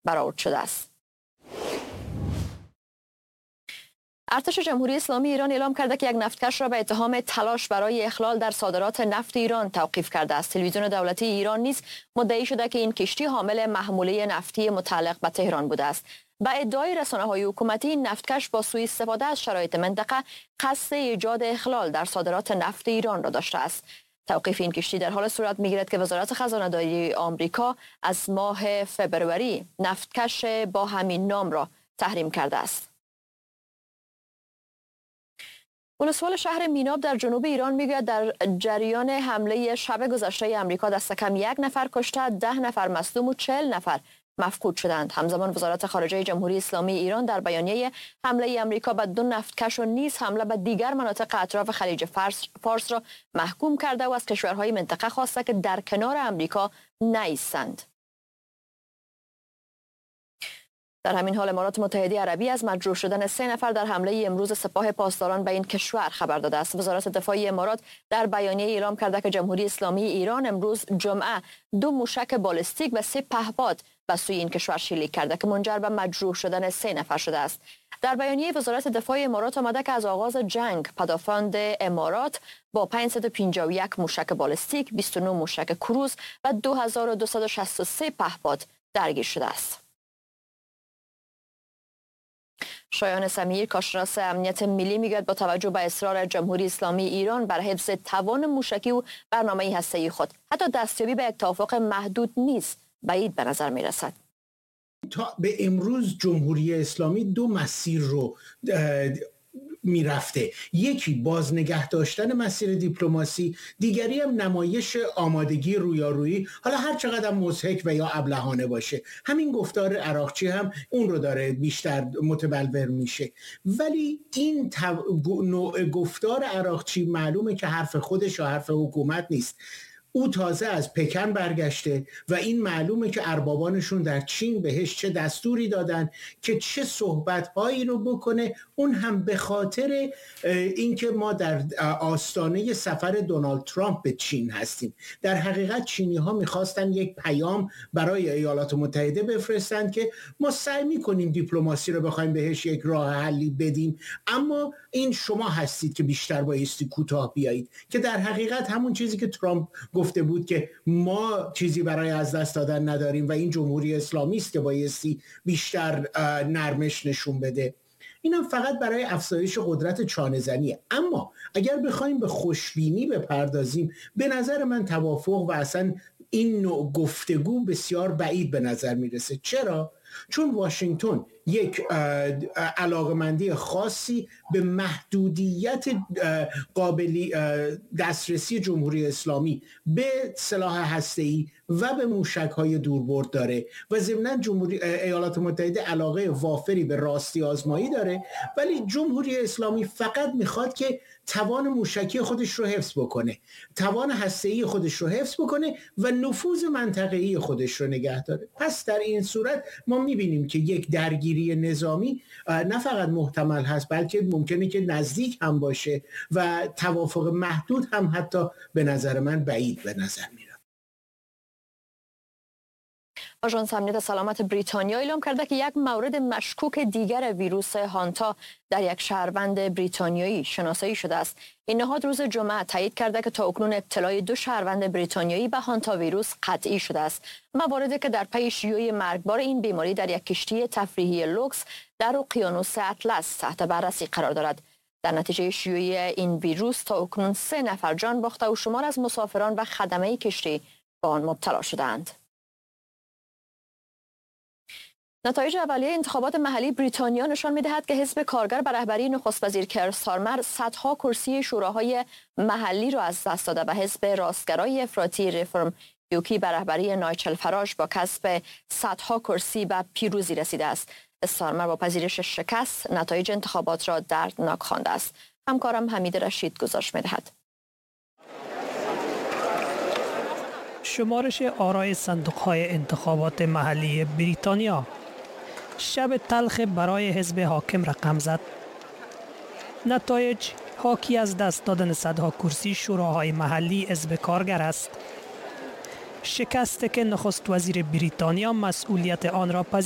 برآورد شده است. ارتش جمهوری اسلامی ایران اعلام کرده که یک نفتکش را به اتهام تلاش برای اخلال در صادرات نفت ایران توقیف کرده است. تلویزیون دولتی ایران نیز مدعی شده که این کشتی حامل محموله نفتی متعلق به تهران بوده است. با ادعای رسانه‌های حکومتی، این نفتکش با سوء استفاده از شرایط منطقه قصد ایجاد اخلال در صادرات نفت ایران را داشته است. توقیف این کشتی در حال صورت می‌گیرد که وزارت خزانه‌داری آمریکا از ماه فوریه نفتکش با همین نام را تحریم کرده است. ولسوال شهر میناب در جنوب ایران میگوید در جریان حمله شب گذشته آمریکا دست کم 1 نفر کشته، 10 نفر مصدوم و 40 نفر مفقود شدند. همزمان وزارت خارجه جمهوری اسلامی ایران در بیانیه حمله آمریکا به 2 نفتکش و نیز حمله به دیگر مناطق اطراف خلیج فارس را محکوم کرده و از کشورهای منطقه خواسته که در کنار آمریکا نایستند. در همین حال امارات متحده عربی از مجروح شدن 3 نفر در حمله امروز سپاه پاسداران به این کشور خبر داده است. وزارت دفاع امارات در بیانیه اعلام کرده که جمهوری اسلامی ایران امروز جمعه 2 موشک بالستیک و 3 پهپاد به سوی این کشور شلیک کرده که منجر به مجروح شدن 3 نفر شده است. در بیانیه وزارت دفاع امارات آمده که از آغاز جنگ پدافند امارات با 551 موشک بالستیک، 29 موشک کروز و 2263 پهپاد درگیر شده است. شایان سمیر، کارشناس امنیت ملی، میگوید با توجه به اصرار جمهوری اسلامی ایران بر حفظ توان موشکی و برنامه هسته‌ای خود، حتی دستیابی به یک توافق محدود نیز بعید به نظر می رسد. تا به امروز جمهوری اسلامی 2 مسیر رو میرفته، یکی باز نگه داشتن مسیر دیپلماسی، دیگری هم نمایش آمادگی رویارویی، حالا هر چقدر مضحک و یا ابلهانه باشه. همین گفتار عراقچی هم اون رو داره بیشتر متبلور میشه. ولی این نوع گفتار عراقچی معلومه که حرف خودش و حرف حکومت نیست. او تازه از پکن برگشته و این معلومه که اربابانشون در چین بهش چه دستوری دادن که چه صحبت‌هایی رو بکنه، اون هم به خاطر اینکه ما در آستانه سفر دونالد ترامپ به چین هستیم. در حقیقت چینی‌ها می‌خواستن یک پیام برای ایالات متحده بفرستن که ما سعی می‌کنیم دیپلماسی رو بخوایم بهش یک راه حلی بدیم، اما این شما هستید که بیشتر بایستی کوتاه بیایید، که در حقیقت همون چیزی که ترامپ گفته بود که ما چیزی برای از دست دادن نداریم و این جمهوری اسلامی است که بایستی بیشتر نرمش نشون بده. اینم فقط برای افزایش قدرت چانه‌زنیه. اما اگر بخوایم به خوشبینی بپردازیم، به نظر من توافق و اصلا این نوع گفتگو بسیار بعید به نظر میرسه. چرا؟ چون واشنگتن یک علاقمندی خاصی به محدودیت قابلی دسترسی جمهوری اسلامی به سلاح هسته‌ای و به موشک‌های دوربرد داره و ضمناً ایالات متحده علاقه وافری به راستی آزمایی داره، ولی جمهوری اسلامی فقط میخواد که توان موشکی خودش رو حفظ بکنه، توان هسته‌ای خودش رو حفظ بکنه و نفوذ منطقه‌ای خودش رو نگه داره. پس در این صورت ما میبینیم که یک درگیری نظامی نه فقط محتمل هست، بلکه ممکنه که نزدیک هم باشه و توافق محدود هم حتی به نظر من بعید به نظر میاد. آژانس امنیت سلامت بریتانیا اعلام کرده که یک مورد مشکوک دیگر ویروس هانتا در یک شهروند بریتانیایی شناسایی شده است. این نهاد روز جمعه تایید کرده که تا اکنون اطلاع 2 شهروند بریتانیایی به هانتا ویروس قطعی شده است. مواردی که در پی شیوع مرگبار این بیماری در یک کشتی تفریحی لوکس در اقیانوس اطلس تحت بررسی قرار دارد. در نتیجه شیوع این ویروس تا اکنون 3 نفر جان باخته و شمار از مسافران و خدمه کشتی به آن مبتلا شدند. نتایج اولیه انتخابات محلی بریتانیا نشان می‌دهد که حزب کارگر به رهبری نخست وزیر کیر استارمر صدها کرسی شوراهای محلی را از دست داده و حزب راستگرای افراطی ریفرم یوکی به رهبری نایجل فراج با کسب صدها کرسی به پیروزی رسیده است. استارمر با پذیرش شکست نتایج انتخابات را دردناک خوانده است. همکارم حمید رشید گزارش می‌دهد. شمارش آرای صندوق‌های انتخابات محلی بریتانیا شب تلخ برای حزب حاکم رقم زد. نتایج حاکی از دست دادن صدها کرسی شوراهای محلی حزب کارگر است. شکستی که نخست وزیر بریتانیا مسئولیت آن را